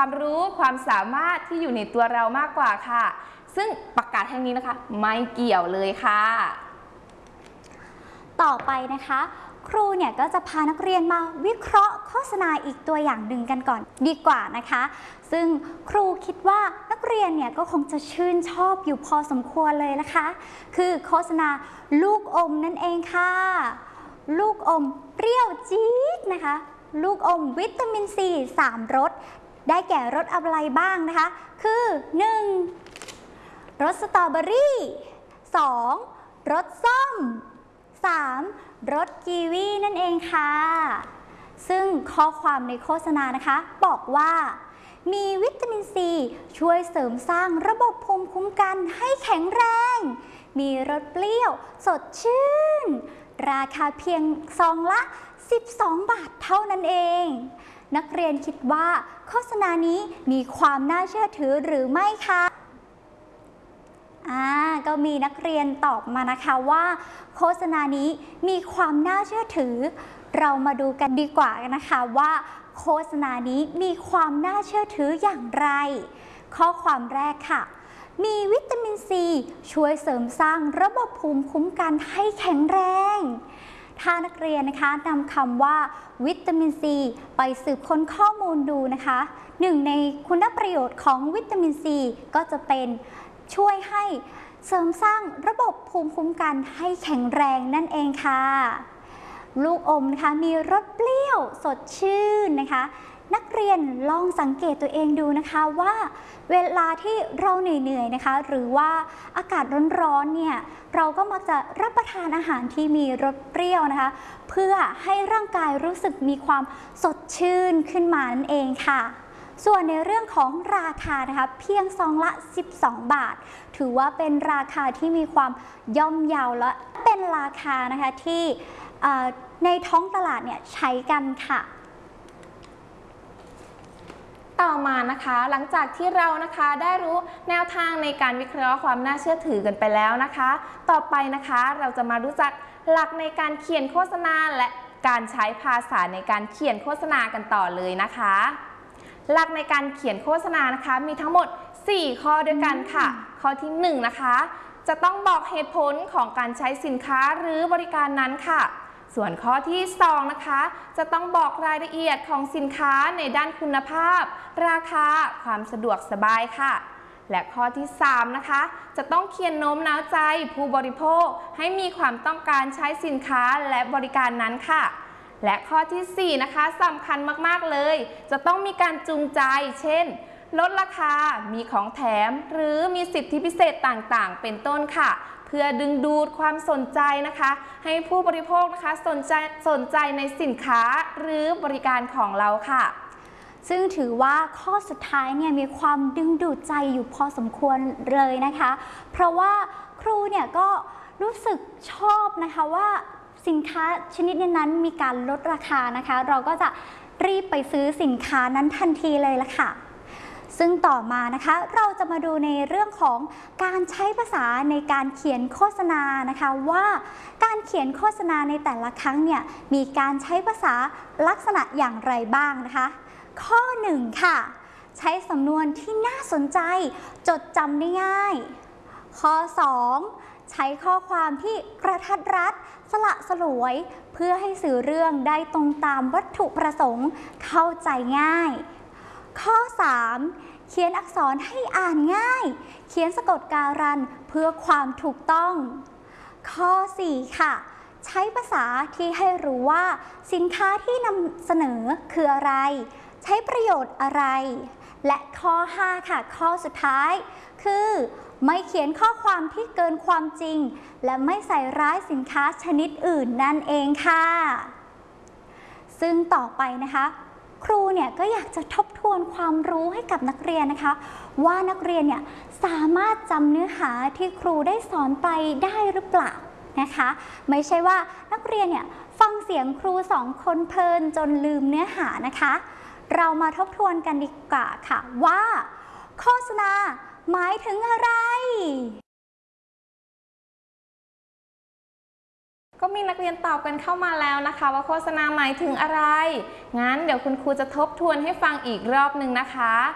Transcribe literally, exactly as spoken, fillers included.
ความรู้ความสามารถที่อยู่ในตัวเรามากกว่าค่ะซึ่งประกาศแห่งนี้นะคะไม่เกี่ยวเลยค่ะต่อไปนะคะครูเนี่ยก็จะพานักเรียนมาวิเคราะห์โฆษณาอีกตัวอย่างหนึ่งกันก่อนดีกว่านะคะซึ่งครูคิดว่านักเรียนเนี่ยก็คงจะชื่นชอบอยู่พอสมควรเลยนะคะคือโฆษณาลูกอมนั่นเองค่ะลูกอมเปรี้ยวจี๊ดนะคะลูกอมวิตามินซีสามรสได้แก่รสอะไรบ้างนะคะคือ หนึ่ง รสสตรอเบอรี่ สอง รสส้ม สาม รสกีวีนั่นเองค่ะซึ่งข้อความในโฆษณานะคะบอกว่ามีวิตามินซีช่วยเสริมสร้างระบบภูมิคุ้มกันให้แข็งแรงมีรสเปรี้ยวสดชื่นราคาเพียงซองละสิบสองบาทเท่านั้นเองนักเรียนคิดว่าโฆษณานี้มีความน่าเชื่อถือหรือไม่คะอ่าก็มีนักเรียนตอบมานะคะว่าโฆษณานี้มีความน่าเชื่อถือเรามาดูกันดีกว่านะคะว่าโฆษณานี้มีความน่าเชื่อถืออย่างไรข้อความแรกค่ะมีวิตามินซีช่วยเสริมสร้างระบบภูมิคุ้มกันให้แข็งแรงถ้านักเรียนนะคะนำคำว่าวิตามินซีไปสืบค้นข้อมูลดูนะคะหนึ่งในคุณประโยชน์ของวิตามินซีก็จะเป็นช่วยให้เสริมสร้างระบบภูมิคุ้มกันให้แข็งแรงนั่นเองค่ะลูกอมนะคะมีรสเปรี้ยวสดชื่นนะคะนักเรียนลองสังเกตตัวเองดูนะคะว่าเวลาที่เราเหนื่อยๆนะคะหรือว่าอากาศร้อนๆเนี่ยเราก็มักจะรับประทานอาหารที่มีรสเปรี้ยวนะคะเพื่อให้ร่างกายรู้สึกมีความสดชื่นขึ้นมานั่นเองค่ะส่วนในเรื่องของราคานะคะเพียงซองละสิบสองบาทถือว่าเป็นราคาที่มีความย่อมเยาและเป็นราคานะคะที่ในท้องตลาดเนี่ยใช้กันค่ะต่อมานะคะหลังจากที่เรานะคะได้รู้แนวทางในการวิเคราะห์ความน่าเชื่อถือกันไปแล้วนะคะต่อไปนะคะเราจะมารู้จักหลักในการเขียนโฆษณาและการใช้ภาษาในการเขียนโฆษณากันต่อเลยนะคะหลักในการเขียนโฆษณานะคะมีทั้งหมดสี่ข้อด้วยกันค่ะข้อที่หนึ่งนะคะจะต้องบอกเหตุผลของการใช้สินค้าหรือบริการนั้นค่ะส่วนข้อที่สองนะคะจะต้องบอกรายละเอียดของสินค้าในด้านคุณภาพราคาความสะดวกสบายค่ะและข้อที่สามนะคะจะต้องเขียนโน้มน้าวใจผู้บริโภคให้มีความต้องการใช้สินค้าและบริการนั้นค่ะและข้อที่สี่นะคะสำคัญมากๆเลยจะต้องมีการจูงใจเช่นลดราคามีของแถมหรือมีสิทธิพิเศษต่างๆเป็นต้นค่ะเพื่อดึงดูดความสนใจนะคะให้ผู้บริโภคนะคะสนใจสนใจในสินค้าหรือบริการของเราค่ะซึ่งถือว่าข้อสุดท้ายเนี่ยมีความดึงดูดใจอยู่พอสมควรเลยนะคะเพราะว่าครูเนี่ยก็รู้สึกชอบนะคะว่าสินค้าชนิดนั้นมีการลดราคานะคะเราก็จะรีบไปซื้อสินค้านั้นทันทีเลยละค่ะซึ่งต่อมานะคะเราจะมาดูในเรื่องของการใช้ภาษาในการเขียนโฆษณานะคะว่าการเขียนโฆษณาในแต่ละครั้งเนี่ยมีการใช้ภาษาลักษณะอย่างไรบ้างนะคะข้อหนึ่งค่ะใช้สำนวนที่น่าสนใจจดจำได้ง่ายข้อสองใช้ข้อความที่กระทัดรัดสละสลวยเพื่อให้สื่อเรื่องได้ตรงตามวัตถุประสงค์เข้าใจง่ายข้อสามเขียนอักษรให้อ่านง่ายเขียนสะกดการันเพื่อความถูกต้องข้อสี่ค่ะใช้ภาษาที่ให้รู้ว่าสินค้าที่นำเสนอคืออะไรใช้ประโยชน์อะไรและข้อห้าค่ะข้อสุดท้ายคือไม่เขียนข้อความที่เกินความจริงและไม่ใส่ร้ายสินค้าชนิดอื่นนั่นเองค่ะซึ่งต่อไปนะคะครูเนี่ยก็อยากจะทบทวนความรู้ให้กับนักเรียนนะคะว่านักเรียนเนี่ยสามารถจำเนื้อหาที่ครูได้สอนไปได้หรือเปล่านะคะไม่ใช่ว่านักเรียนเนี่ยฟังเสียงครูสองคนเพลินจนลืมเนื้อหานะคะเรามาทบทวนกันดีกว่าค่ะว่าโฆษณาหมายถึงอะไรก็มีนักเรียนตอบกันเข้ามาแล้วนะคะว่าโฆษณาหมายถึงอะไรงั้นเดี๋ยวคุณครูจะทบทวนให้ฟังอีกรอบหนึ่งนะคะ